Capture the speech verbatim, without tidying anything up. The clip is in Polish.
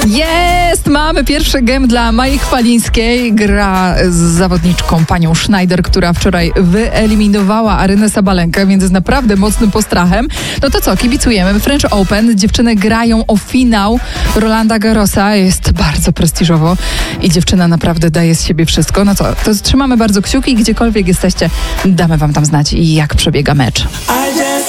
Jest! Mamy pierwszy gem dla Mai Chwalińskiej. Gra z zawodniczką panią Schneider, która wczoraj wyeliminowała Arynę Sabalenkę, więc jest naprawdę mocnym postrachem. No to co, kibicujemy. French Open. Dziewczyny grają o finał Rolanda Garrosa. Jest bardzo prestiżowo i dziewczyna naprawdę daje z siebie wszystko. No co, to trzymamy bardzo kciuki i gdziekolwiek jesteście, damy wam tam znać, jak przebiega mecz.